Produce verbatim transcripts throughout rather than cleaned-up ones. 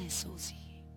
сълзи.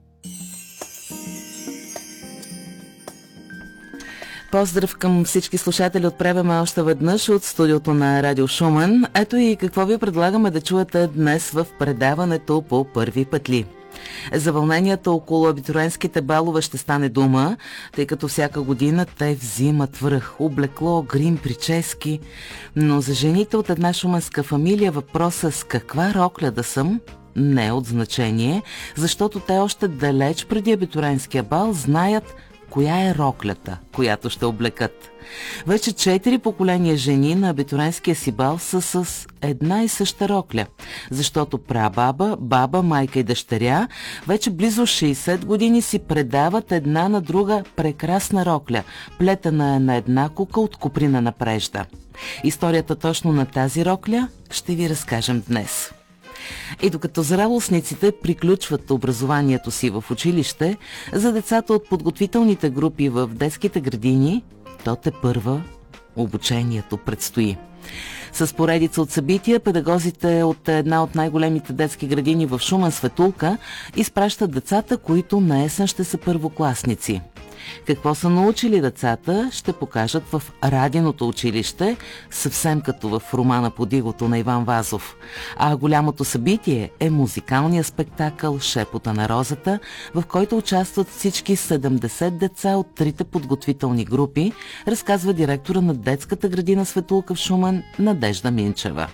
Поздрав към всички слушатели, отправяме още веднъж от студиото на Радио Шумен. Ето и какво ви предлагаме да чуете днес в предаването по първи пътли. За вълненията около абитуриентските балове ще стане дума, тъй като всяка година те взимат връх. Облекло, грим, прически. Но за жените от една шуменска фамилия въпроса с каква рокля да съм не е от значение, защото те още далеч преди абитуриентския бал знаят коя е роклята, която ще облекат. Вече четири поколения жени на абитуриентския си бал са с една и съща рокля, защото прабаба, баба, майка и дъщеря вече близо шейсет години си предават една на друга прекрасна рокля, плетена на една кука от коприна на прежда. Историята точно на тази рокля ще ви разкажем днес. И докато зрелостниците приключват образованието си в училище, за децата от подготвителните групи в детските градини, то тепърва обучението предстои. С поредица от събития, педагозите от една от най-големите детски градини в Шумен, Светулка, изпращат децата, които на есен ще са първокласници. Какво са научили децата, ще покажат в Радиното училище, съвсем като в романа Подигото на Иван Вазов. А голямото събитие е музикалният спектакъл «Шепота на розата», в който участват всички седемдесет деца от трите подготвителни групи, разказва директора на детската градина Светулка в Шумен Надежда Минчева.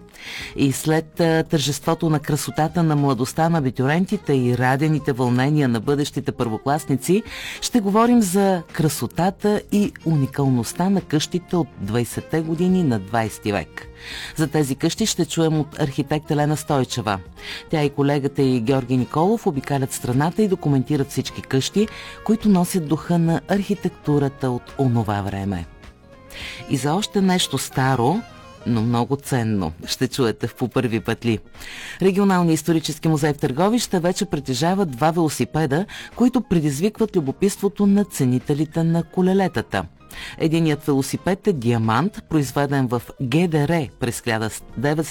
И след тържеството на красотата на младостта на абитуриентите и радените вълнения на бъдещите първокласници, ще говорим за красотата и уникалността на къщите от двайсетте години на двайсети век. За тези къщи ще чуем от архитект Елена Стойчева. Тя и колегата й Георги Николов обикалят страната и документират всички къщи, които носят духа на архитектурата от онова време. И за още нещо старо, но много ценно, ще чуете в по първи пътли. Регионалният исторически музей в Търговище вече притежава два велосипеда, които предизвикват любопитството на ценителите на колелетата. Единият велосипед е Диамант, произведен в ГДР през хиляда деветстотин